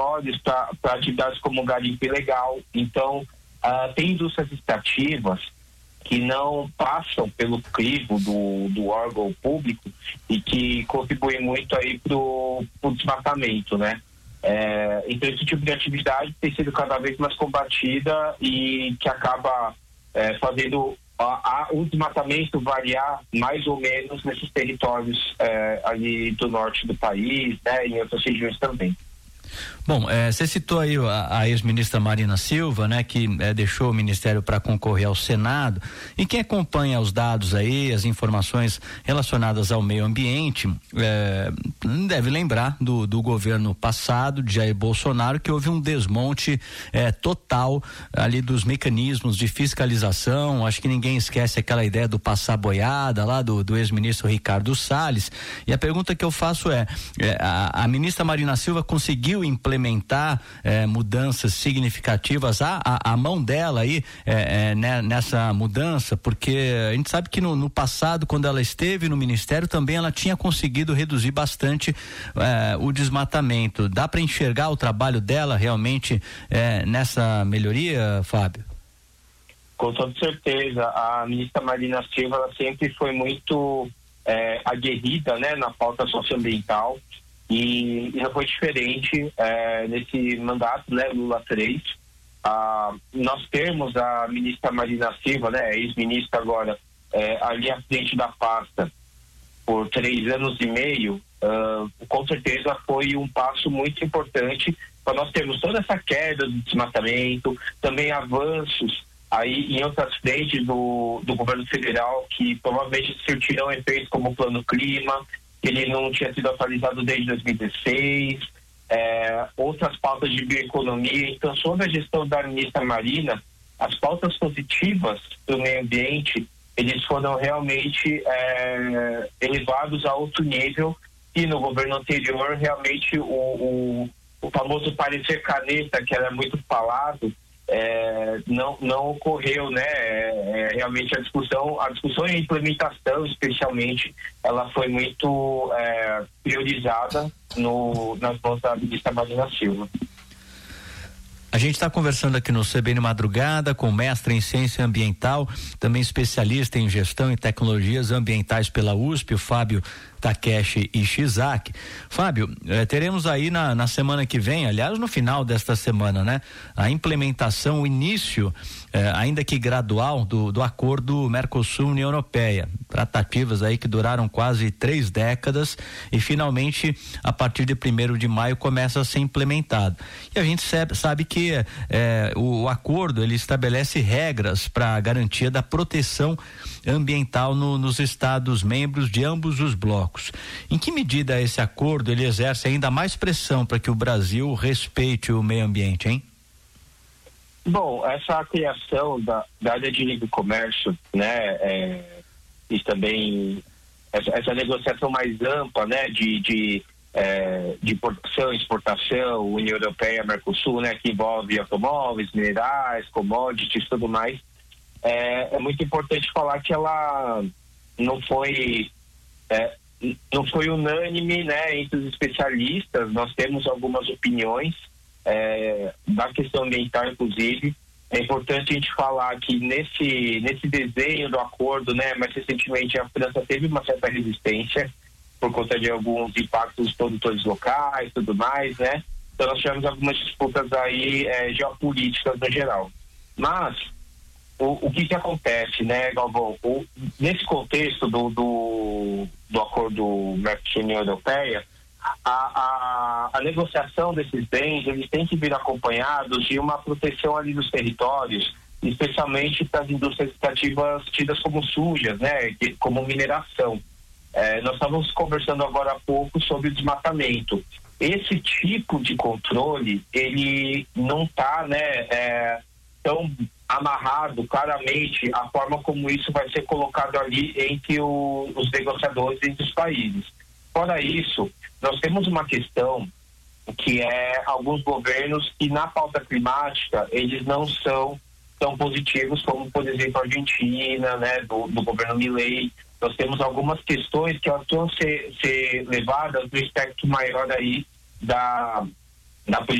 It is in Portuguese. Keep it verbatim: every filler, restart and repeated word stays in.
territórios para atividades como garimpo ilegal. Então, uh, tem indústrias extrativas que não passam pelo crivo do, do órgão público e que contribuem muito aí para o desmatamento, né? É, então esse tipo de atividade tem sido cada vez mais combatida e que acaba é, fazendo a, a, o desmatamento variar mais ou menos nesses territórios é, ali do norte do país, né? E em outras regiões também. Bom, é, você citou aí a, a ex-ministra Marina Silva, né, que é, deixou o ministério para concorrer ao Senado, e quem acompanha os dados aí, as informações relacionadas ao meio ambiente, é, deve lembrar do, do governo passado de Jair Bolsonaro, que houve um desmonte é, total ali dos mecanismos de fiscalização. Acho que ninguém esquece aquela ideia do passar boiada lá do, do ex-ministro Ricardo Salles, e a pergunta que eu faço é, é a, a ministra Marina Silva conseguiu implementar eh, mudanças significativas, a, a, a mão dela aí eh, eh, né, nessa mudança, porque a gente sabe que no, no passado, quando ela esteve no ministério, também ela tinha conseguido reduzir bastante eh, o desmatamento. Dá para enxergar o trabalho dela realmente eh, nessa melhoria, Fábio? Com toda certeza. A ministra Marina Silva, ela sempre foi muito eh, aguerrida, né, na pauta socioambiental. E, e não foi diferente é, nesse mandato, né, Lula três. Ah, nós temos a ministra Marina Silva, né, ex-ministra agora, é, ali à frente da pasta por três anos e meio. Ah, com certeza foi um passo muito importante para nós termos toda essa queda do desmatamento, também avanços aí em outras frentes do, do governo federal que provavelmente surtirão efeitos como o Plano Clima, que ele não tinha sido atualizado desde dois mil e dezesseis, é, outras pautas de bioeconomia. Então, sob a gestão da ministra Marina, as pautas positivas do meio ambiente, eles foram realmente é, elevados a outro nível, e no governo anterior, realmente, o, o, o famoso parecer caneta, que era muito falado, É, não, não ocorreu, né? É, é, realmente a discussão, a discussão e a implementação, especialmente, ela foi muito é, priorizada no, nas mãos da ministra Marina Silva. A gente está conversando aqui no C B N Madrugada com mestre em ciência ambiental, também especialista em gestão e tecnologias ambientais pela U S P, o Fábio Takeshi Ishizaki. Fábio, eh, teremos aí na, na semana que vem, aliás, no final desta semana, né? A implementação, o início, eh, ainda que gradual, do, do acordo Mercosul-União Europeia. Tratativas aí que duraram quase três décadas e finalmente, a partir de primeiro de maio, começa a ser implementado. E a gente sabe, sabe que eh, o, o acordo, ele estabelece regras para a garantia da proteção ambiental no, nos estados membros de ambos os blocos. Em que medida esse acordo ele exerce ainda mais pressão para que o Brasil respeite o meio ambiente, hein? Bom, essa criação da, da área de livre comércio, né, é, e também essa, essa negociação mais ampla, né, de, de, é, de importação, exportação, União Europeia, Mercosul, né, que envolve automóveis, minerais, commodities, tudo mais, é, é muito importante falar que ela não foi é, não foi unânime, né, entre os especialistas. Nós temos algumas opiniões é, da questão ambiental, inclusive. É importante a gente falar que nesse, nesse desenho do acordo, né, mais recentemente a França teve uma certa resistência por conta de alguns impactos dos produtores locais e tudo mais, né. Então nós tivemos algumas disputas aí é, geopolíticas no geral. Mas O, o que que acontece, né, Galvão? O, nesse contexto do, do, do acordo Mercosul-União Europeia, a, a, a negociação desses bens, eles têm que vir acompanhados de uma proteção ali dos territórios, especialmente para as indústrias extrativas tidas como sujas, né, como mineração. É, nós estávamos conversando agora há pouco sobre o desmatamento. Esse tipo de controle, ele não está, né, é, tão amarrado claramente a forma como isso vai ser colocado ali entre o, os negociadores entre os países. Fora isso, nós temos uma questão que é alguns governos que na pauta climática eles não são tão positivos como, por exemplo, a Argentina, né, do, do governo Milei. Nós temos algumas questões que elas vão ser, ser levadas no espectro maior aí da, da política